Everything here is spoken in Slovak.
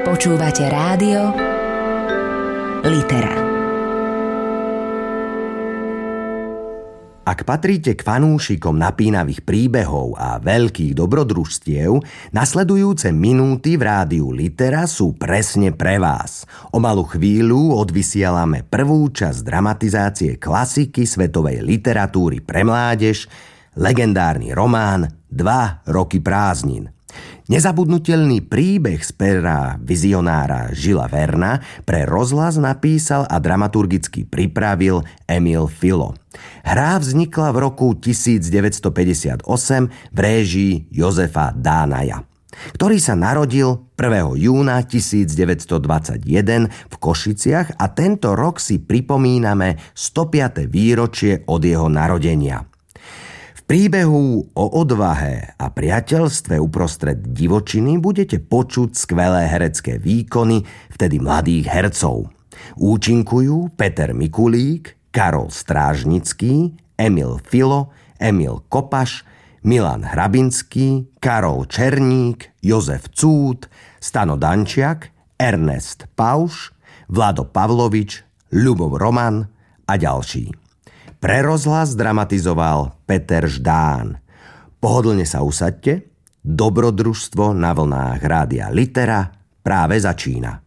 Počúvate rádio Litera. Ak patríte k fanúšikom napínavých príbehov a veľkých dobrodružstiev, nasledujúce minúty v rádiu Litera sú presne pre vás. O malú chvíľu odvysielame prvú časť dramatizácie klasiky svetovej literatúry pre mládež, legendárny román 2 roky prázdnin. Nezabudnutelný príbeh z pera vizionára Žila Verna pre rozhlas napísal a dramaturgicky pripravil Emil Filo. Hra vznikla v roku 1958 v réžii Jozefa Dánaja, ktorý sa narodil 1. júna 1921 v Košiciach a tento rok si pripomíname 105. výročie od jeho narodenia. V príbehu o odvahe a priateľstve uprostred divočiny budete počuť skvelé herecké výkony vtedy mladých hercov. Účinkujú Peter Mikulík, Karol Strážnický, Emil Filo, Emil Kopaš, Milan Hrabinský, Karol Černík, Jozef Cút, Stano Dančiak, Ernest Pauš, Vlado Pavlovič, Ľubov Roman a ďalší. Pre rozhlas dramatizoval Peter Ždán. Pohodlne sa usaďte, dobrodružstvo na vlnách rádia Litera práve začína.